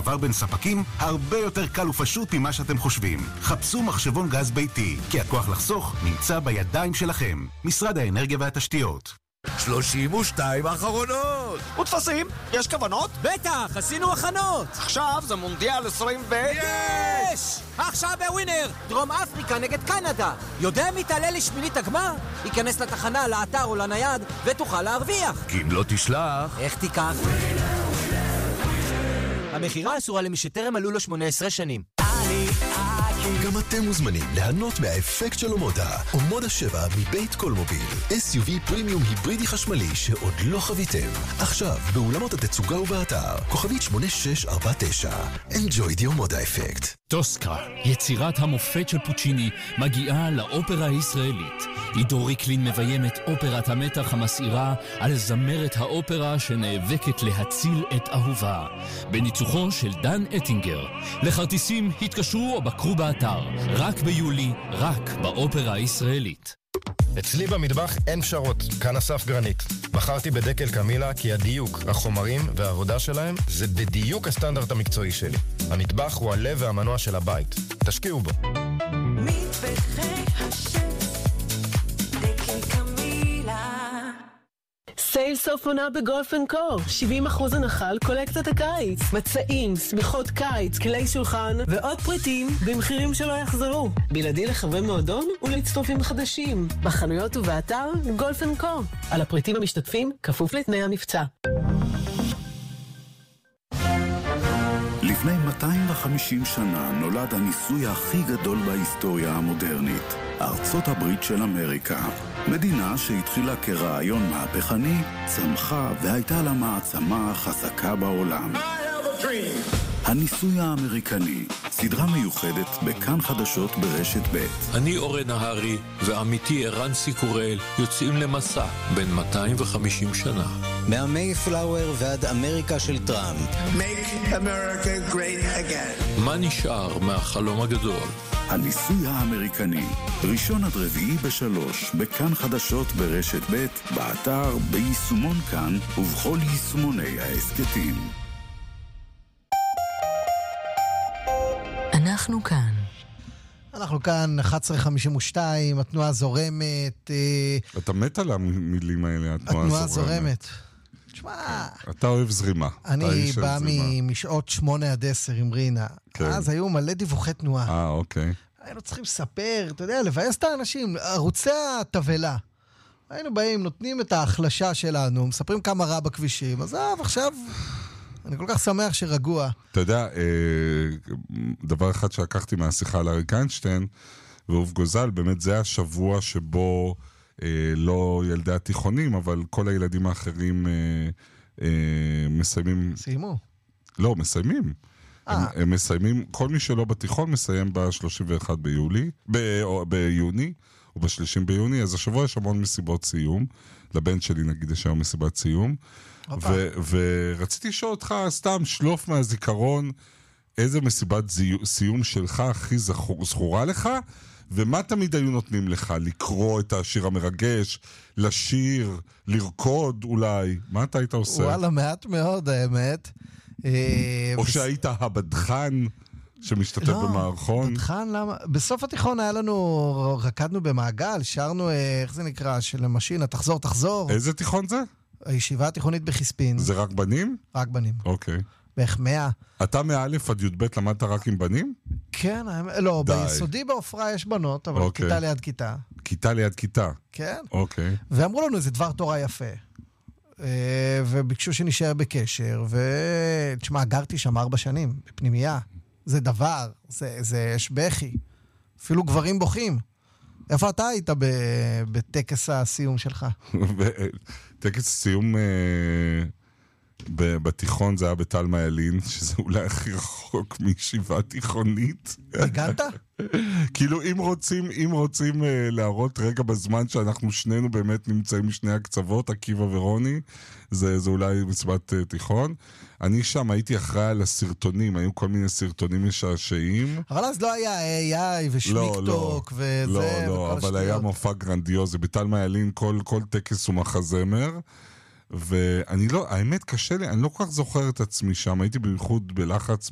מעבר בין ספקים הרבה יותר קל ופשוט ממה שאתם חושבים. חפשו מחשבון גז ביתי, כי הכוח לחסוך נמצא בידיים שלכם. משרד האנרגיה והתשתיות. 32 האחרונות. ותפסים? יש כוונות? בטח, עשינו הכנות. עכשיו זה מונדיאל 20 יש! עכשיו בווינר, דרום אפריקה נגד קנדה. יודע מי תעלה לשמינית הגמר? ייכנס לתחנה, לאתר או לנייד ותוכל להרוויח. כי אם לא תשלח... איך תיקח? המחירה אסורה למי שטרם מלאו לו 18 שנים. גם אתם מוזמנים ליהנות מהאפקט של אומודה. אומודה 7 מבית קולמוביל. SUV פרימיום היברידי חשמלי שעוד לא חוויתם. עכשיו, באולמות התצוגה ובאתר. כוכבית 8649. Enjoy the אומודה אפקט. טוסקה, יצירת המופת של פוצ'יני, מגיעה לאופרה הישראלית. עידו ריקלין מביים את אופרת המתח המסעירה על זמרת האופרה שנאבקת להציל את אהובה. בניצוחו של דן אטינגר. לכרטיסים התקשרו או בקרו באתר. רק ביולי, רק באופרה הישראלית. אצלי במטבח אין פשרות, כאן אסף גרנית. בחרתי בדקל קמילה כי הדיוק, החומרים והעבודה שלהם זה בדיוק הסטנדרט המקצועי שלי. המטבח הוא הלב והמנוע של הבית. תשקיעו בו. מטבחי השף, דקל קמילה. סייל סוף עונה בגולף אנד קו. 70% הנחה על קולקציית הקיץ. מצעים, שמיכות קיץ, כלי שולחן ועוד פריטים במחירים שלא יחזרו. בלעדי לחברי מועדון ולהצטרפים חדשים. בחנויות ובאתר גולף אנד קו. על הפריטים המשתתפים כפוף לתנאי המבצע. לפני 250 שנה נולד הניסוי הכי גדול בהיסטוריה המודרנית, ארצות הברית של אמריקה. מדינה שהתחילה כרעיון מהפכני, צמחה והייתה לה מעצמה החזקה בעולם. הניסוי האמריקני, סדרה מיוחדת בכאן חדשות ברשת ב'. אני אורן נהרי ועמיתי ערן סיקורל יוצאים למסע בין 250 שנה. מהמייפלאואר ועד אמריקה של טראמפ. Make America great again. מה נשאר מהחלום הגדול? הניסוי האמריקני, ראשון עד רביעי ב3, בכאן חדשות ברשת ב', באתר, ביישומון כאן ובכל יישומוני העסקתים. אנחנו כאן. אנחנו כאן, 11:52, התנועה זורמת. אתה מת על המילים האלה, התנועה זורמת. תשמע, אתה אוהב זרימה. אני בא משעות 8 עד 10 עם רינה. אז היו מלא דיווחי תנועה. אוקיי. היינו צריכים לספר, אתה יודע, לבייס את האנשים, ערוצי התבלה. היינו באים, נותנים את ההחלשה שלנו, מספרים כמה רע בכבישים. אז עכשיו... אני כל כך שמח שרגוע. אתה יודע, דבר אחד שלקחתי מהשיחה על אריק איינשטיין, ואוף גוזל, באמת זה השבוע שבו לא ילדי התיכונים, אבל כל הילדים האחרים מסיימים... סיימו? לא, מסיימים. הם מסיימים, כל מי שלא בתיכון מסיים ב-31 ביוני, או ב-30 ביוני, אז השבוע יש המון מסיבות סיום. לבן שלי נגיד יש היום מסיבת סיום. ורציתי לשאול אותך סתם שלוף מהזיכרון איזה מסיבת סיום שלך הכי זכורה לך, ומה תמיד היו נותנים לך? לקרוא את השיר המרגש, לשיר, לרקוד אולי? מה אתה היית עושה? וואלה, מעט מאוד האמת. או שהיית הבדחן שמשתתף במערכון? בדחן, למה? בסוף התיכון היה לנו, רקדנו במעגל, שרנו, איך זה נקרא, של משינה, תחזור. איזה תיכון זה? הישיבה התיכונית בחיספין. זה רק בנים? רק בנים. אוקיי. בערך 100. אתה מאלף עד י"ב למדת רק עם בנים? כן, לא, ביסודי באופרה יש בנות, אבל כיתה ליד כיתה. כיתה ליד כיתה? כן. אוקיי. ואמרו לנו, זה דבר תורה יפה. וביקשו שנשאר בקשר, ותשמע, גרתי שם 4 שנים, בפנימייה. זה דבר, זה שבכי. אפילו גברים בוכים. איפה אתה היית בטקס הסיום שלך? טקס הסיום בתיכון זה היה בתלמה ילין, שזה אולי הכי רחוק מישיבה תיכונית. הגעת? כאילו אם רוצים להראות רגע בזמן שאנחנו שנינו באמת נמצאים משני הקצוות, עקיבא ורוני, זה אולי מסיבת תיכון. אני שם הייתי אחראי על הסרטונים, היו כל מיני סרטונים משעשעים. אבל אז לא היה AI ושמיקטוק וזה. לא, אבל היה מופע גרנדיוזי. בתלמה ילין כל טקס הוא מחזמר. ואני לא, האמת קשה לי, אני לא כל כך זוכר את עצמי שם, הייתי בייחוד בלחץ